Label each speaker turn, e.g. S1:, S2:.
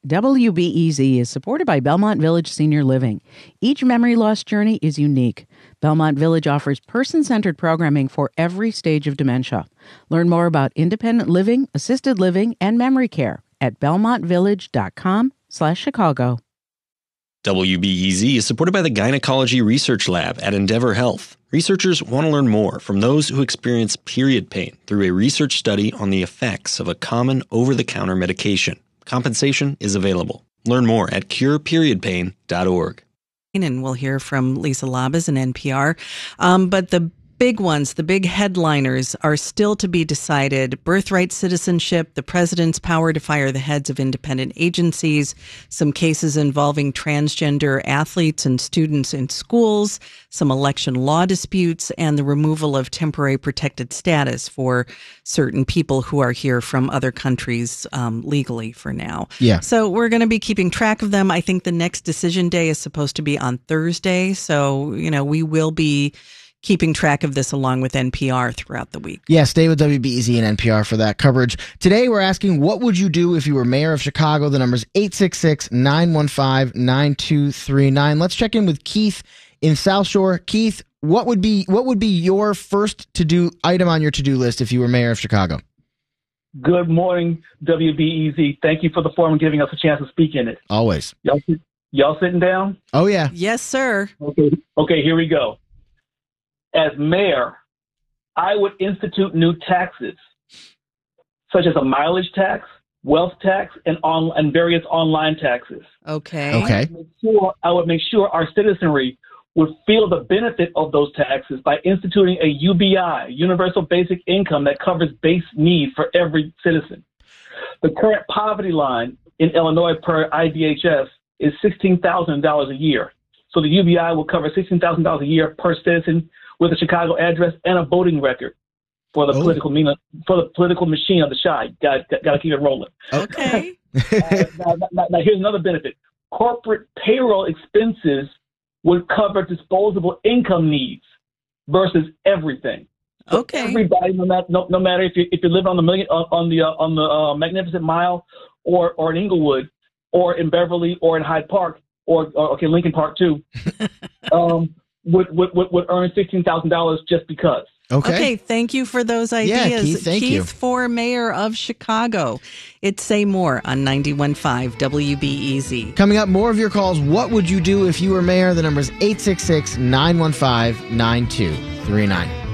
S1: WBEZ is supported by Belmont Village Senior Living. Each memory loss journey is unique. Belmont Village offers person-centered programming for every stage of dementia. Learn more about independent living, assisted living, and memory care at belmontvillage.com/Chicago.
S2: WBEZ is supported by the Gynecology Research Lab at Endeavor Health. Researchers want to learn more from those who experience period pain through a research study on the effects of a common over-the-counter medication. Compensation is available. Learn more at cureperiodpain.org.
S3: And we'll hear from Lisa Labas in NPR. But the big ones, the big headliners are still to be decided. Birthright citizenship, the president's power to fire the heads of independent agencies, some cases involving transgender athletes and students in schools, some election law disputes, and the removal of temporary protected status for certain people who are here from other countries legally for now.
S4: Yeah.
S3: So we're going to be keeping track of them. I think the next decision day is supposed to be on Thursday. So, we will be keeping track of this along with NPR throughout the week.
S4: Yeah, stay with WBEZ and NPR for that coverage. Today, we're asking, what would you do if you were mayor of Chicago? The number's 866-915-9239. Let's check in with Keith in South Shore. Keith, what would be your first to-do item on your to-do list if you were mayor of Chicago?
S5: Good morning, WBEZ. Thank you for the forum and giving us a chance to speak in it.
S4: Always.
S5: Y'all sitting down?
S4: Oh, yeah.
S3: Yes, sir.
S5: Okay, here we go. As mayor, I would institute new taxes, such as a mileage tax, wealth tax, and various online taxes.
S3: Okay.
S5: I would make sure our citizenry would feel the benefit of those taxes by instituting a UBI, Universal Basic Income, that covers base needs for every citizen. The current poverty line in Illinois per IDHS is $16,000 a year. So the UBI will cover $16,000 a year per citizen with a Chicago address and a voting record for the political machine of the Chi. Got to keep it rolling.
S3: Okay.
S5: Now here's another benefit. Corporate payroll expenses would cover disposable income needs versus everything. So
S3: okay.
S5: Everybody, no matter if you live on the Magnificent Mile or in Inglewood or in Beverly or in Hyde Park or Lincoln Park too. Would earn $16,000 just because.
S3: Okay, thank you for those ideas.
S4: Yeah, Keith, thank you.
S3: Keith for mayor of Chicago. It's Say More on 91.5 WBEZ.
S4: Coming up, more of your calls. What would you do if you were mayor? The number's 866-915-9239.